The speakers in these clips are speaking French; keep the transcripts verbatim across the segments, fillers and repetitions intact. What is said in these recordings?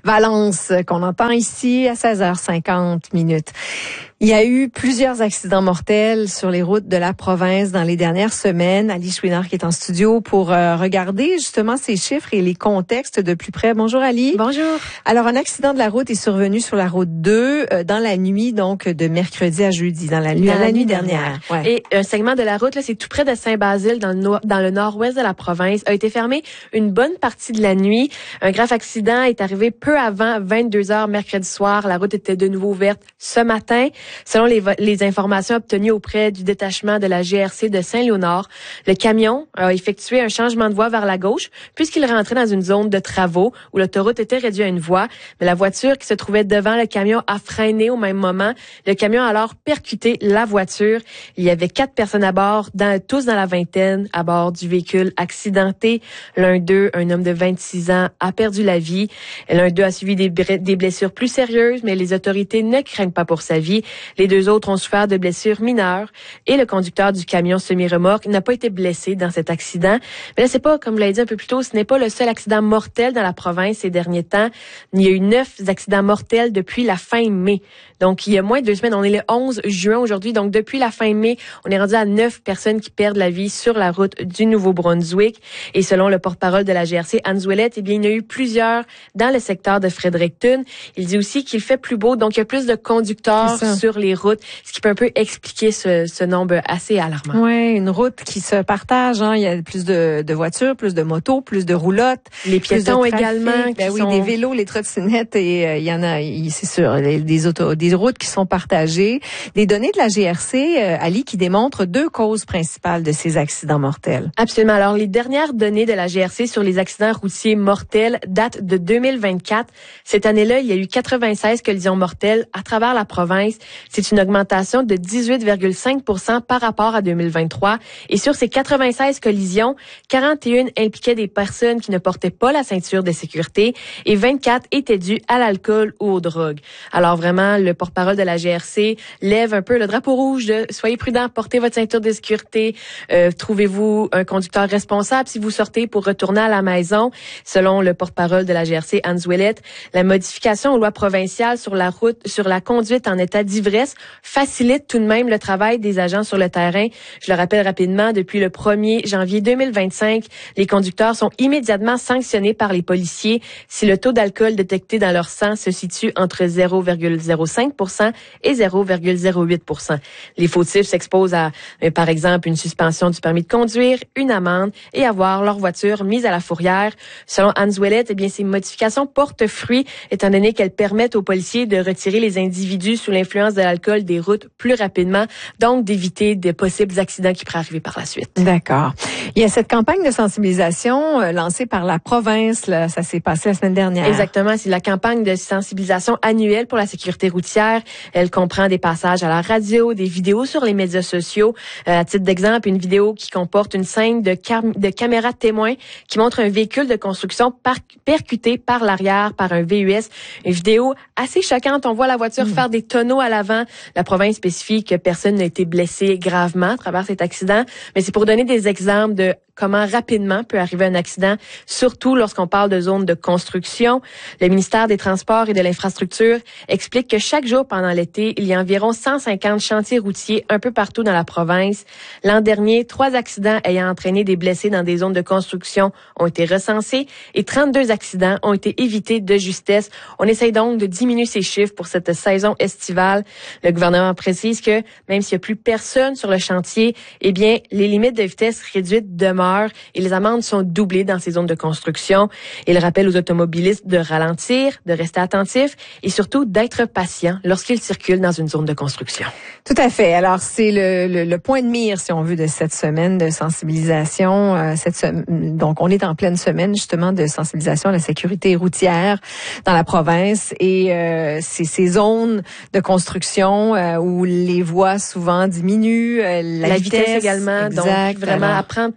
Valence, qu'on entend ici à seize heures cinquante minutes. Il y a eu plusieurs accidents mortels sur les routes de la province dans les dernières semaines. Ali Chouinard qui est en studio pour euh, regarder justement ces chiffres et les contextes de plus près. Bonjour Ali. Bonjour. Alors, un accident de la route est survenu sur la route deux euh, dans la nuit donc de mercredi à jeudi, dans la, nuit, dans la, la nuit nuit dernière. dernière. Ouais. Et un segment de la route, là, c'est tout près de Saint-Basile, dans le, no- dans le nord-ouest de la province, a été fermé une bonne partie de la nuit. Un grave accident est arrivé peu avant vingt-deux heures mercredi soir. La route était de nouveau ouverte ce matin. Selon les, les informations obtenues auprès du détachement de la G R C de Saint-Léonard, le camion a effectué un changement de voie vers la gauche puisqu'il rentrait dans une zone de travaux où l'autoroute était réduite à une voie. Mais la voiture qui se trouvait devant le camion a freiné au même moment. Le camion a alors percuté la voiture. Il y avait quatre personnes à bord, dans, tous dans la vingtaine, à bord du véhicule accidenté. L'un d'eux, un homme de vingt-six ans, a perdu la vie. L'un d'eux a subi des, des blessures plus sérieuses, mais les autorités ne craignent pas pour sa vie. Les deux autres ont souffert de blessures mineures et le conducteur du camion semi-remorque n'a pas été blessé dans cet accident. Mais là, c'est pas, comme vous l'avez dit un peu plus tôt, ce n'est pas le seul accident mortel dans la province ces derniers temps. Il y a eu neuf accidents mortels depuis la fin mai. Donc, il y a moins de deux semaines. On est le onze juin aujourd'hui. Donc, depuis la fin mai, on est rendu à neuf personnes qui perdent la vie sur la route du Nouveau-Brunswick. Et selon le porte-parole de la G R C, Anne Ouellette, eh bien, il y en a eu plusieurs dans le secteur de Fredericton. Il dit aussi qu'il fait plus beau. Donc, il y a plus de conducteurs sur les routes, ce qui peut un peu expliquer ce, ce nombre assez alarmant. Oui, une route qui se partage. Hein. Il y a plus de, de voitures, plus de motos, plus de roulottes. Les piétons également. Ben oui, sont... des vélos, les trottinettes et euh, il y en a, c'est sûr, les, des autos, des routes qui sont partagées. Des données de la G R C, euh, Ali, qui démontrent deux causes principales de ces accidents mortels. Absolument. Alors, les dernières données de la G R C sur les accidents routiers mortels datent de deux mille vingt-quatre. Cette année-là, il y a eu quatre-vingt-seize collisions mortelles à travers la province. C'est une augmentation de dix-huit virgule cinq pour cent par rapport à deux mille vingt-trois. Et sur ces quatre-vingt-seize collisions, quarante et une impliquaient des personnes qui ne portaient pas la ceinture de sécurité et vingt-quatre étaient dues à l'alcool ou aux drogues. Alors vraiment, le porte-parole de la G R C lève un peu le drapeau rouge de soyez prudents, portez votre ceinture de sécurité, euh, trouvez-vous un conducteur responsable si vous sortez pour retourner à la maison. Selon le porte-parole de la G R C, Anne Ouellette, la modification aux lois provinciales sur la route, sur la conduite en état d'ivresse facilite tout de même le travail des agents sur le terrain. Je le rappelle rapidement, depuis le premier janvier deux mille vingt-cinq, les conducteurs sont immédiatement sanctionnés par les policiers si le taux d'alcool détecté dans leur sang se situe entre zéro virgule zéro cinq pour cent et zéro virgule zéro huit pour cent. Les fautifs s'exposent à, euh, par exemple, une suspension du permis de conduire, une amende et avoir leur voiture mise à la fourrière. Selon Anne Ouellette, eh bien, ces modifications portent fruit étant donné qu'elles permettent aux policiers de retirer les individus sous l'influence de l'alcool des routes plus rapidement, donc d'éviter de possibles accidents qui pourraient arriver par la suite. D'accord. Il y a cette campagne de sensibilisation euh, lancée par la province, là, ça s'est passé la semaine dernière. Exactement, c'est la campagne de sensibilisation annuelle pour la sécurité routière. Elle comprend des passages à la radio, des vidéos sur les médias sociaux. Euh, à titre d'exemple, une vidéo qui comporte une scène de, cam- de caméra témoin qui montre un véhicule de construction par- percuté par l'arrière par un V U S. Une vidéo assez choquante. On voit la voiture mmh. faire des tonneaux à l'avant. La province spécifie que personne n'a été blessé gravement à travers cet accident, mais c'est pour donner des exemples de comment rapidement peut arriver un accident, surtout lorsqu'on parle de zones de construction. Le ministère des Transports et de l'Infrastructure explique que chaque jour pendant l'été, il y a environ cent cinquante chantiers routiers un peu partout dans la province. L'an dernier, trois accidents ayant entraîné des blessés dans des zones de construction ont été recensés et trente-deux accidents ont été évités de justesse. On essaye donc de diminuer ces chiffres pour cette saison estivale. Le gouvernement précise que même s'il n'y a plus personne sur le chantier, eh bien, les limites de vitesse réduites demeurent et les amendes sont doublées dans ces zones de construction. Il rappelle aux automobilistes de ralentir, de rester attentifs et surtout d'être patients lorsqu'ils circulent dans une zone de construction. Tout à fait. Alors, c'est le, le, le point de mire, si on veut, de cette semaine de sensibilisation. Euh, cette se... Donc, on est en pleine semaine, justement, de sensibilisation à la sécurité routière dans la province. Et euh, c'est ces zones de construction euh, où les voies souvent diminuent, euh, la, la vitesse, vitesse également. exact. Donc, vraiment Alors, apprendre. Puis,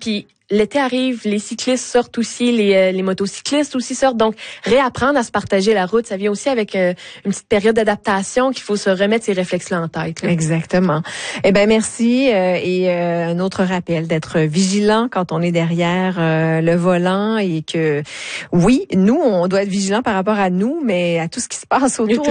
l'été arrive, les cyclistes sortent aussi, les, euh, les motocyclistes aussi sortent. Donc, réapprendre à se partager la route, ça vient aussi avec euh, une petite période d'adaptation qu'il faut se remettre ces réflexes-là en tête. Là. Exactement. Eh ben merci euh, et euh, un autre rappel d'être vigilant quand on est derrière euh, le volant et que oui, nous on doit être vigilant par rapport à nous, mais à tout ce qui se passe autour.